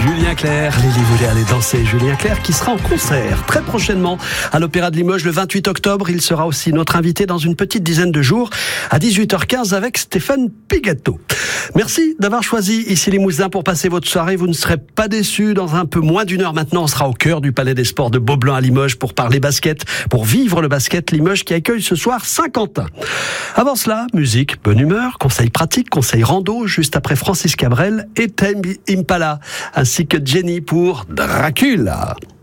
Julien Clerc, Lily voulait aller danser. Julien Clerc qui sera en concert très prochainement à l'Opéra de Limoges le 28 octobre. Il sera aussi notre invité dans une petite dizaine de jours à 18h15 avec Stéphane Pigato. Merci d'avoir choisi Ici Limousin pour passer votre soirée. Vous ne serez pas déçus. Dans un peu moins d'une heure maintenant, on sera au cœur du Palais des Sports de Beaublanc à Limoges pour parler basket, pour vivre le basket. Limoges qui accueille ce soir Saint-Quentin. Avant cela, musique, bonne humeur, conseils pratiques, conseils rando, juste après Francis Cabrel et Tame Impala, ainsi que Jenny pour Dracula.